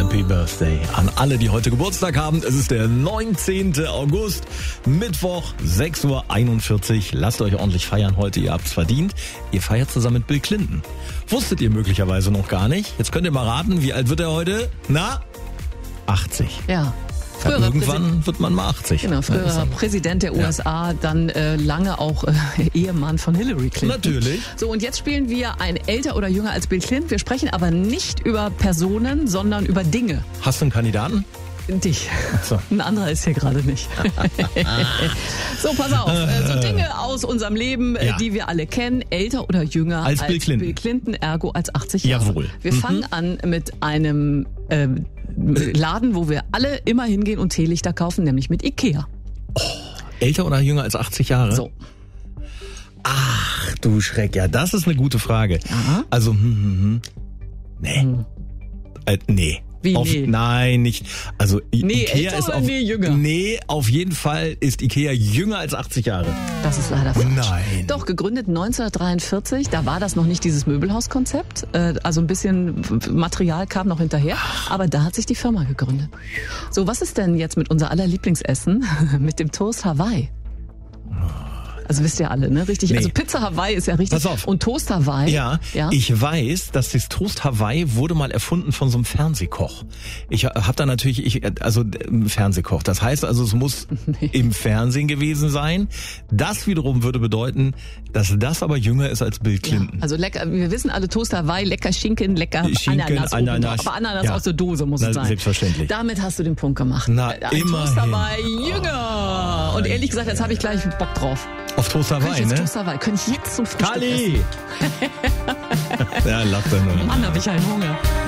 Happy Birthday an alle, die heute Geburtstag haben. Es ist der 19. August, Mittwoch, 6:41 Uhr. Lasst euch ordentlich feiern heute, ihr habt's verdient. Ihr feiert zusammen mit Bill Clinton. Wusstet ihr möglicherweise noch gar nicht. Jetzt könnt ihr mal raten, wie alt wird er heute? Na? 80. Ja. Irgendwann wird man mal 80. Genau, früherer Präsident der USA, dann lange auch Ehemann von Hillary Clinton. Natürlich. So, und jetzt spielen wir ein älter oder jünger als Bill Clinton. Wir sprechen aber nicht über Personen, sondern über Dinge. Hast du einen Kandidaten? Dich. So. Ein anderer ist hier gerade nicht. So, pass auf. So Dinge aus unserem Leben, die wir alle kennen, älter oder jünger als Bill Clinton, ergo als 80 Jahre. Jawohl. Wir fangen an mit einem Laden, wo wir alle immer hingehen und Teelichter kaufen, nämlich mit Ikea. Oh, älter oder jünger als 80 Jahre? So. Ach, du Schreck. Ja, das ist eine gute Frage. Aha. Also, nee. Nee. Wie nee? Nein, nicht. Also nee, Ikea älter ist oder nee, jünger? Nee, auf jeden Fall ist Ikea jünger als 80 Jahre. Das ist leider falsch. Nein. Doch, gegründet 1943, da war das noch nicht dieses Möbelhauskonzept. Also ein bisschen Material kam noch hinterher, aber da hat sich die Firma gegründet. So, was ist denn jetzt mit unser aller Lieblingsessen? Mit dem Toast Hawaii. Also wisst ihr alle, ne? Richtig. Nee. Also Pizza Hawaii ist ja richtig. Pass auf. Und Toast Hawaii. Ja, ich weiß, dass das Toast Hawaii wurde mal erfunden von so einem Fernsehkoch. Ich habe da natürlich, Fernsehkoch. Das heißt also, es muss im Fernsehen gewesen sein. Das wiederum würde bedeuten, dass das aber jünger ist als Bill Clinton. Ja, also lecker, wir wissen alle, Toast Hawaii, lecker Schinken, lecker Ananas. Aber Ananas aus der Dose muss es sein. Selbstverständlich. Damit hast du den Punkt gemacht. Na, ein Toast Hawaii jünger. Und ehrlich gesagt, jetzt habe ich gleich Bock drauf. Auf Toast Hawaii, ne? Toast Hawaii. Könnte ich jetzt zum Frühstück Kali! Ja, lacht er nur. Mann, hab ich einen Hunger.